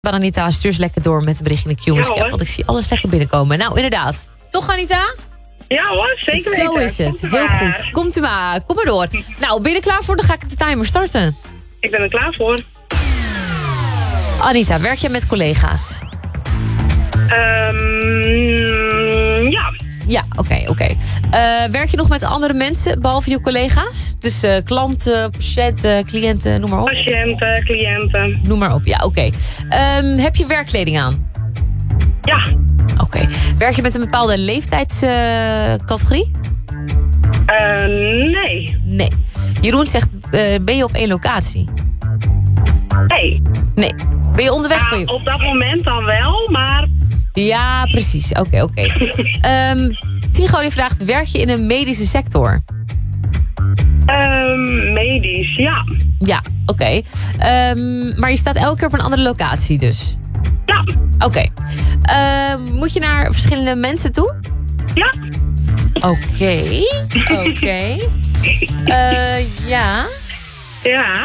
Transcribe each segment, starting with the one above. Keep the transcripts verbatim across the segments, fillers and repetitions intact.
Anita, stuur eens lekker door met een bericht in de Q M S Cap, want ik zie alles lekker binnenkomen. Nou, inderdaad. Toch, Anita? Ja hoor, zeker weten. Zo is het. Heel goed. Komt u maar. Kom maar door. Nou, ben je er klaar voor? Dan ga ik de timer starten. Ik ben er klaar voor. Anita, werk jij met collega's? Um, ja. Ja, oké, okay, oké. Okay. Uh, werk je nog met andere mensen, behalve je collega's? Dus uh, klanten, patiënten, cliënten, noem maar op. Patiënten, cliënten. Noem maar op, ja, oké. Okay. Um, heb je werkkleding aan? Ja. Oké. Okay. Werk je met een bepaalde leeftijdscategorie? Uh, uh, nee. Nee. Jeroen zegt, uh, ben je op één locatie? Nee. Nee. Ben je onderweg uh, voor je? Op dat moment dan wel, maar... Ja, precies. Oké, okay, oké. Okay. um, Tigo die vraagt, werk je in een medische sector? Um, medisch, ja. Ja, oké. Okay. Um, maar je staat elke keer op een andere locatie dus? Ja. Oké. Okay. Um, moet je naar verschillende mensen toe? Ja. Oké. Okay. Oké. Okay. Uh, ja. Ja.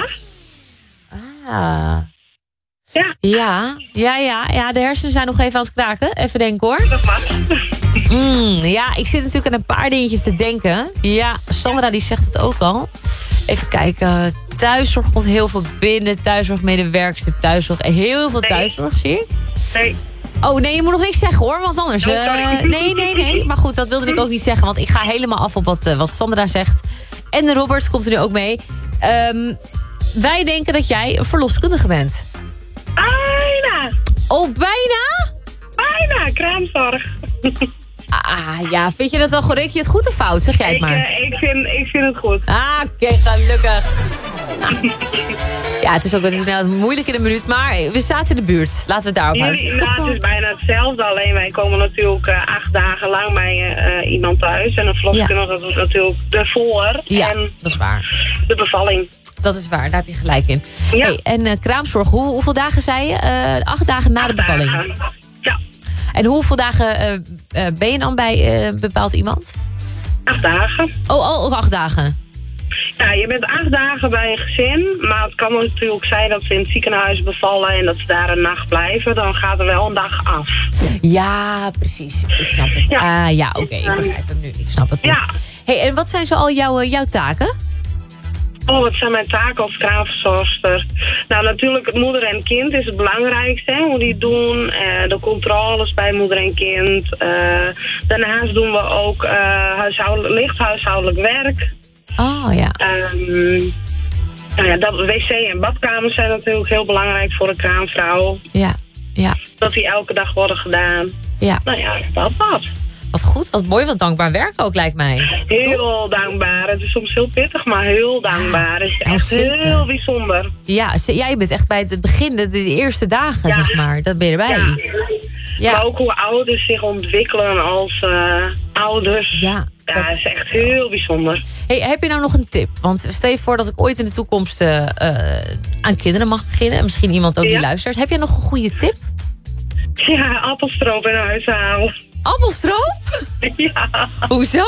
Ah. Ja. Ja, ja, ja, ja, de hersenen zijn nog even aan het kraken. Even denken hoor. Dat mag. Mm, ja, ik zit natuurlijk aan een paar dingetjes te denken. Ja, Sandra die zegt het ook al. Even kijken. Thuiszorg komt heel veel binnen. Thuiszorgmedewerkster, thuiszorg. Heel veel thuiszorg, zie ik. Nee. Oh nee, je moet nog niks zeggen hoor, want anders... Oh, uh, nee, nee, nee. Maar goed, dat wilde ik ook niet zeggen. Want ik ga helemaal af op wat, uh, wat Sandra zegt. En Robert komt er nu ook mee. Um, wij denken dat jij een verloskundige bent. Bijna. Oh, bijna? Bijna, kraamzorg. Ah, ja, vind je dat wel goed? Reken je het goed of fout? Zeg jij het ik, maar. Uh, ik, vind, ik vind het goed. Ah, oké, okay, gelukkig. Nou. Ja, het is ook het is nou moeilijk in een minuut, maar we zaten in de buurt. Laten we het daarop houden. Ja, het is bijna hetzelfde, alleen wij komen natuurlijk uh, acht dagen lang bij uh, iemand thuis. En een verloskundige, ja. Dat is natuurlijk de voor. Ja, en dat is waar. De bevalling. Dat is waar, daar heb je gelijk in. Ja. Hey, en uh, kraamzorg, hoe, hoeveel dagen zei je? Uh, acht dagen na acht de bevalling. Dagen. Ja. En hoeveel dagen uh, uh, ben je dan bij uh, bepaald iemand? Acht dagen. Oh, oh, oh, acht dagen. Ja, je bent acht dagen bij een gezin. Maar het kan natuurlijk zijn dat ze in het ziekenhuis bevallen en dat ze daar een nacht blijven. Dan gaat er wel een dag af. Ja, precies. Ik snap het. Ja, uh, ja oké. Okay, ik begrijp het nu. Ik snap het nu. Ja. Hey, en wat zijn zo al jouw, jouw taken? Oh, wat zijn mijn taken als kraamverzorgster? Nou, natuurlijk het moeder en kind is het belangrijkste, hè, hoe die het doen. Uh, de controles bij moeder en kind. Uh, daarnaast doen we ook uh, huishoudelijk, licht huishoudelijk werk. Oh, ja. Um, nou ja, dat, wc en badkamers zijn natuurlijk heel belangrijk voor een kraamvrouw. Ja, ja. Dat die elke dag worden gedaan. Ja. Nou ja, dat wat. Wat goed, wat mooi, wat dankbaar werk ook, lijkt mij. Heel Toch? dankbaar. Het is soms heel pittig, maar heel dankbaar. Het is ja, echt zeker. heel bijzonder. Ja, jij bent echt bij het begin, de, de eerste dagen, ja. zeg maar. Dat ben je erbij. Ja. Ja. Maar ook hoe ouders zich ontwikkelen als uh, ouders. Ja, ja, dat is echt heel bijzonder. Hey, heb je nou nog een tip? Want stel je voor dat ik ooit in de toekomst uh, uh, aan kinderen mag beginnen. En misschien iemand ook ja. die luistert. Heb jij nog een goede tip? Ja, appelstroop in huis halen. Appelstroop? Ja. Hoezo?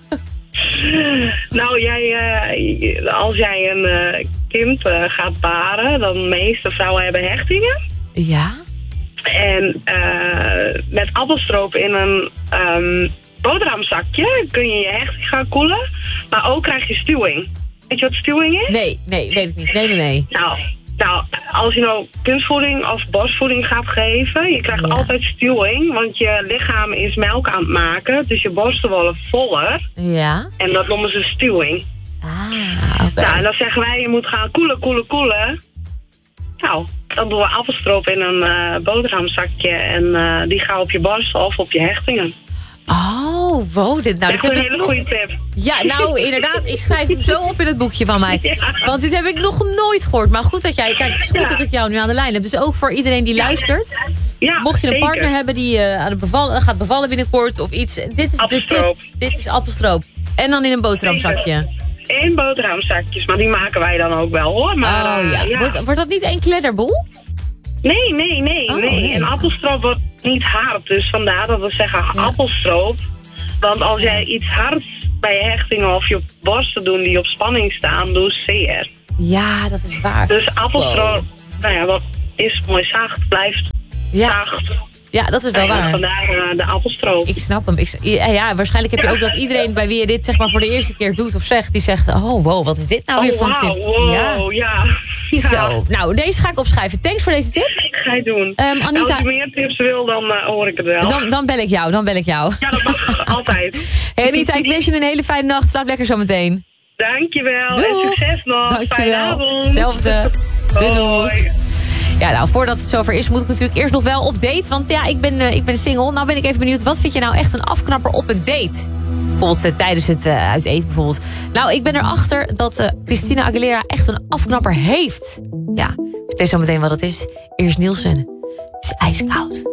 Nou, jij, uh, als jij een uh, kind uh, gaat baren, dan de meeste vrouwen hebben hechtingen. Ja. En uh, met appelstroop in een um, boterhamzakje kun je je hechting gaan koelen. Maar ook krijg je stuwing. Weet je wat stuwing is? Nee, nee, weet ik niet. Neem me mee. Nou, nou, als je nou kunstvoeding of borstvoeding gaat geven, je krijgt ja. altijd stuwing, want je lichaam is melk aan het maken, dus je borsten worden voller. Ja. En dat noemen ze stuwing. Ah, oké. Okay. Nou, en dan zeggen wij, je moet gaan koelen, koelen, koelen. Nou, dan doen we appelstroop in een uh, boterhamzakje en uh, die gaan op je borst of op je hechtingen. Oh, wow. Dit, nou, dat dit is heb een hele nog... goede tip. Ja, nou, inderdaad. Ik schrijf hem zo op in het boekje van mij. Ja. Want dit heb ik nog nooit gehoord. Maar goed dat jij... Kijk, het is goed ja. dat ik jou nu aan de lijn heb. Dus ook voor iedereen die ja. luistert. Ja, mocht je een zeker. partner hebben die uh, aan het bevallen, gaat bevallen binnenkort of iets. Dit is de tip. Dit is appelstroop. En dan in een boterhamzakje. In boterhamzakjes. Maar die maken wij dan ook wel, hoor. Maar, oh ja. Uh, ja. Wordt, wordt dat niet één kledderboel? Nee, nee, nee. Oh, nee. nee. En appelstroop wordt niet hard. Dus vandaar dat we zeggen ja. appelstroop. Want als jij iets hards bij je hechtingen of je borsten doen die op spanning staan, doe zeer. Ja, dat is waar. Dus appelstroop, wow. nou ja, wat is mooi zacht, blijft Ja. zacht. Ja, dat is wel En waar. vandaar uh, de appelstroop. Ik snap hem. Ik, ja, ja, waarschijnlijk heb je ook dat iedereen bij wie je dit zeg maar voor de eerste keer doet of zegt, die zegt, oh wow, wat is dit nou weer Oh, voor een wauw, tip? wow, ja. ja. ja. Zo. Nou, deze ga ik opschrijven. Thanks voor deze tip. Ga je doen. Um, Anita, als je meer tips wil, dan uh, hoor ik het wel. Dan, dan bel ik jou, dan bel ik jou. Ja, dat mag altijd. Hey Anita, ik wens je een hele fijne nacht. Slaap lekker zo meteen. Dankjewel. Doeg. En succes nog. Dankjewel. Fijne avond. Hetzelfde. Doei. Hoi. Ja, nou, voordat het zover is, moet ik natuurlijk eerst nog wel op date. Want ja, ik ben, uh, ik ben single. Nou ben ik even benieuwd, wat vind je nou echt een afknapper op een date? Bijvoorbeeld uh, tijdens het uh, uit eten bijvoorbeeld. Nou, ik ben erachter dat uh, Christina Aguilera echt een afknapper heeft. Ja, vertel zo meteen wat het is. Eerst Nielsen. Het is ijskoud.